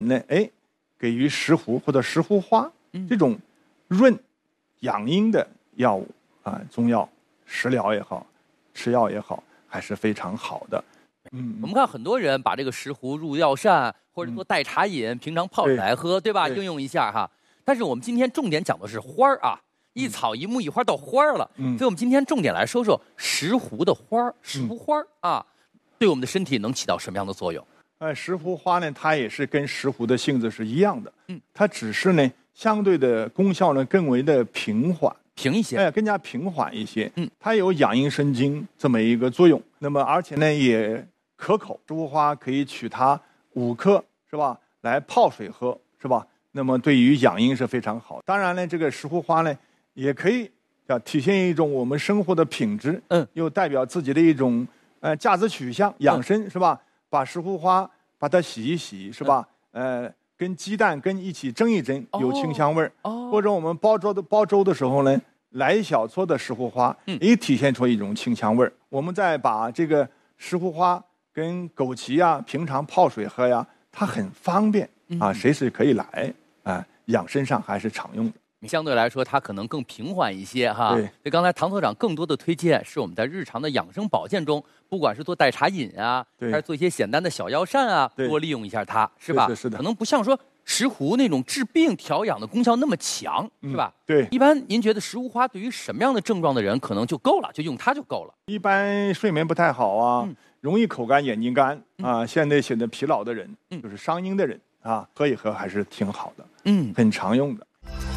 那给予石斛或者石斛花这种润养阴的药物啊，中药、食疗也好，吃药也好，还是非常好的。 我们看很多人把这个石斛入药膳，或者做代茶饮，平常泡水来喝，对吧？应用一下哈。但是我们今天重点讲的是花儿啊，一草一木一花到花儿了。所以我们今天重点来说说石斛的花儿，石斛花啊，对我们的身体能起到什么样的作用？ 石斛花呢，它也是跟石斛的性质是一样的，它只是呢相对的功效呢更为的平一些，更加平缓一些。它有养阴生津这么一个作用。那么而且呢也可口，石斛花可以取它5克，是吧？来泡水喝，是吧？那么对于养阴是非常好。当然呢，这个石斛花呢也可以体现一种我们生活的品质，又代表自己的一种价值取向，养生，是吧？把石斛花把它洗一洗，是吧？跟鸡蛋跟一起蒸一蒸，有清香味儿。或者我们煲粥的时候呢，来一小撮的石斛花，也体现出一种清香味儿。我们再把这个石斛花跟枸杞啊，平常泡水喝呀，它很方便啊，随时可以来啊，养生上还是常用的。 相对来说，它可能更平缓一些哈。 对。 所以刚才唐所长更多的推荐是我们在日常的养生保健中，不管是做代茶饮啊，还是做一些简单的小药膳啊，多利用一下它，是吧？ 是的。 可能不像说石斛那种治病调养的功效那么强，是吧？ 对。 一般您觉得石斛花对于什么样的症状的人可能就够了，就用它就够了？ 一般睡眠不太好啊，容易口干眼睛干啊，现在显得疲劳的人，就是伤阴的人啊，喝一喝还是挺好的，很常用的。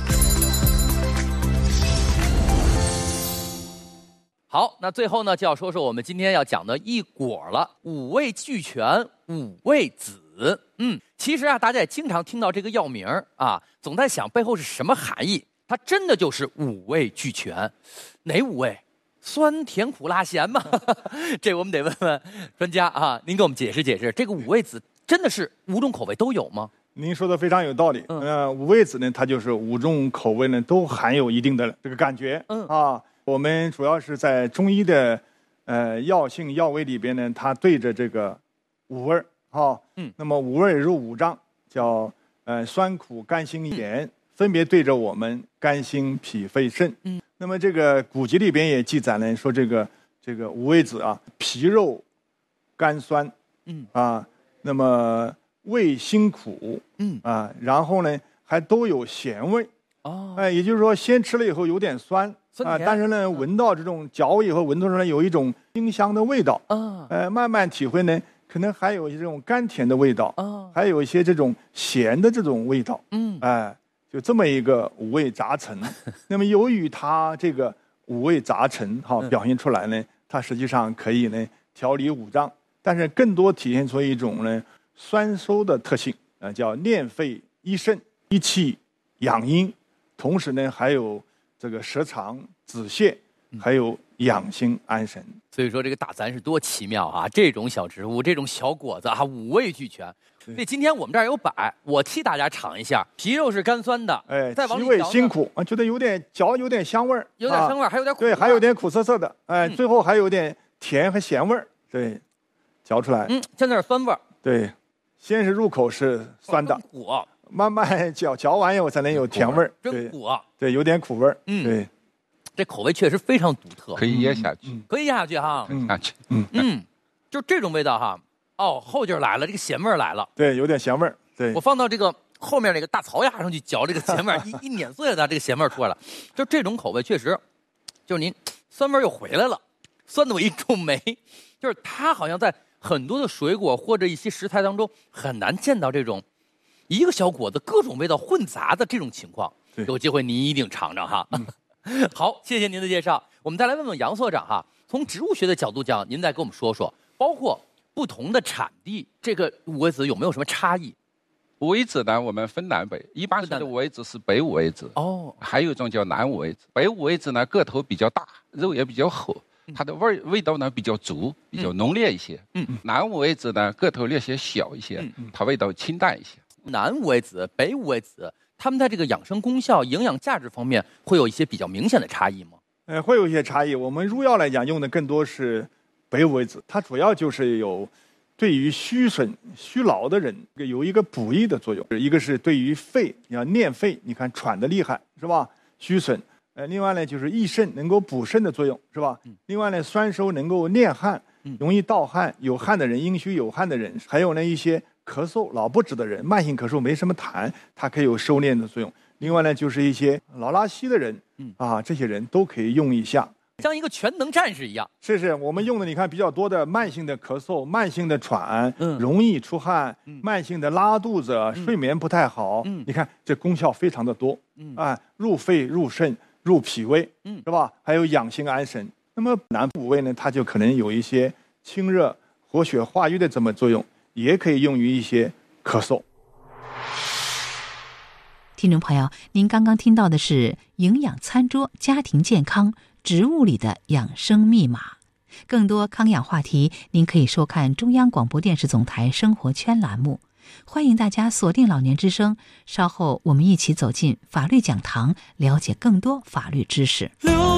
好，那最后呢，就要说说我们今天要讲的一果了，5味俱全5味子。其实啊，大家也经常听到这个药名啊，总在想背后是什么含义。它真的就是5味俱全，哪5味？酸甜苦辣咸嘛？这我们得问问专家啊，您给我们解释解释，这个5味子真的是5种口味都有吗？ 您说的非常有道理。5味子呢，它就是5种口味呢都含有一定的这个感觉。我们主要是在中医的药性药味里边呢，它对着这个5味那么5味入5脏，叫酸苦甘辛咸，分别对着我们肝心脾肺肾。那么这个古籍里边也记载了说这个5味子啊，皮肉甘酸，那么味辛苦，然后呢还都有咸味。也就是说先吃了以后有点酸但是呢闻到这种嚼以后闻到出来有一种清香的味道慢慢体会呢，可能还有这种甘甜的味道还有一些这种咸的这种味道就这么一个5味杂陈。那么由于它这个5味杂陈表现出来呢，它实际上可以呢调理5脏，但是更多体现出一种呢酸收的特性叫练肺益肾益气养阴，同时呢还有这个舌肠止泻，还有养心安神。 所以说这个大自然是多奇妙啊！这种小植物，这种小果子5味俱全。所以今天我们这儿有摆，我替大家尝一下。皮肉是甘酸的，再往里皮味辛苦，觉得有点嚼，有点香味儿， 有点香味儿，还有点苦。 对，还有点苦涩涩的，最后还有点甜和咸味儿。对，嚼出来。 现在是酸味儿。 对，先是入口是酸的， 苦， 慢慢嚼完以后才能有甜味儿。 真苦对，有点苦味儿。对。 这口味确实非常独特， 可以咽下去， 可以咽下去哈， 下去， 就这种味道哈，后劲来了，这个咸味来了， 对，有点咸味儿，对， 我放到这个后面那个大槽牙上去嚼，这个咸味一碾碎了，这个咸味出来了，就这种口味确实，就是您酸味又回来了，酸的我一皱眉，就是它好像在很多的水果或者一些食材当中很难见到这种一个小果子各种味道混杂的这种情况，有机会您一定尝尝哈。好，谢谢您的介绍。我们再来问问杨所长哈，从植物学的角度讲，您再给我们说说，包括不同的产地，这个5味子有没有什么差异 ？5味子呢，我们分南北，一般说的5味子是北5味子，还有一种叫南5味子。北5味子呢，个头比较大，肉也比较厚，它的味道呢比较足，比较浓烈一些。南5味子呢，个头略些小一些，它味道清淡一些。 南5味子、北5味子。他们在这个养生功效、营养价值方面会有一些比较明显的差异吗？ 会有一些差异。我们入药来讲，用的更多是北5味子，它主要就是有对于虚损虚劳的人有一个补益的作用，一个是对于肺，你要练肺，你看喘得厉害是吧？虚损。另外呢就是益肾，能够补肾的作用是吧？另外呢酸收能够练汗，容易盗汗，有汗的人，阴虚有汗的人，还有呢一些咳嗽老不止的人，慢性咳嗽没什么痰，它可以有收敛的作用。另外呢就是一些老拉稀的人，这些人都可以用一下。 像一个全能战士一样， 是我们用的，你看比较多的慢性的咳嗽、慢性的喘，容易出汗，慢性的拉肚子，睡眠不太好，你看这功效非常的多，入肺、入肾、入脾胃，是吧？还有养心安神。那么南部位呢，它就可能有一些清热、活血化瘀的这么作用，也可以用于一些咳嗽。 听众朋友，您刚刚听到的是营养餐桌家庭健康植物里的养生密码。更多康养话题，您可以收看中央广播电视总台生活圈栏目。欢迎大家锁定老年之声，稍后我们一起走进法律讲堂，了解更多法律知识。